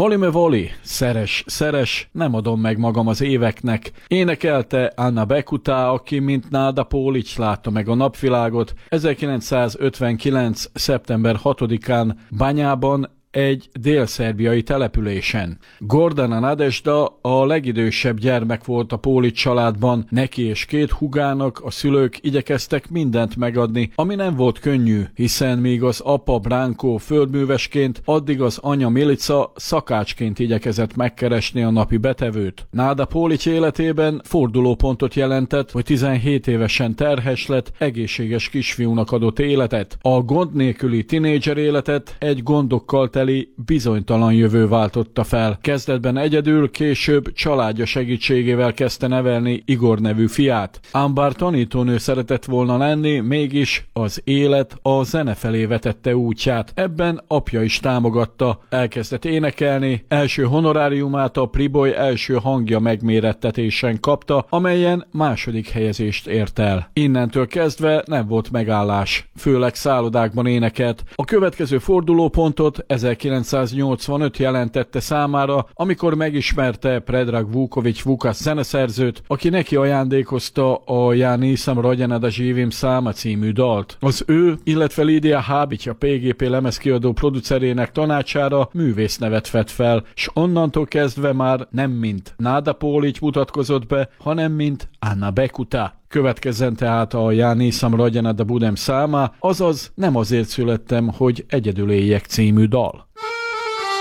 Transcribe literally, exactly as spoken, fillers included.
Volime voli, szeres, szeres, nem adom meg magam az éveknek. Énekelte Anna Bekuta, aki mint Náda Pólics látta meg a napvilágot ezerkilencszázötvenkilenc. szeptember hatodikán Banyában, egy dél-szerbiai településen. Gordana Nadezhda a legidősebb gyermek volt a Pólics családban, neki és két húgának a szülők igyekeztek mindent megadni, ami nem volt könnyű, hiszen míg az apa Branko földművesként, addig az anya Milica szakácsként igyekezett megkeresni a napi betevőt. Náda Pólics életében fordulópontot jelentett, hogy tizenhét évesen terhes lett, egészséges kisfiúnak adott életet. A gond nélküli tinédzser életet egy gondokkal teli bizonytalan jövő váltotta fel. Kezdetben egyedül, később családja segítségével kezdte nevelni Igor nevű fiát. Ám bár tanítónő szeretett volna lenni, mégis az élet a zene felé vetette útját. Ebben apja is támogatta. Elkezdett énekelni, első honoráriumát a Priboly első hangja megmérettetésen kapta, amelyen második helyezést ért el. Innentől kezdve nem volt megállás, főleg szállodákban énekelt. A következő fordulópontot ezerkilencszáznyolcvanöt jelentette számára, amikor megismerte Predrag Vuković Vukas zeneszerzőt, aki neki ajándékozta a Ja nisam rođena da živim sama című dalt. Az ő, illetve Lídia Hábics, a pé gé pé lemezkiadó producerének tanácsára művész nevet vett fel, s onnantól kezdve már nem mint Náda Pólics mutatkozott be, hanem mint Anna Bekuta. Következzen tehát a Ja nisam rođena da budem sama, azaz nem azért születtem, hogy egyedül éljek című dal.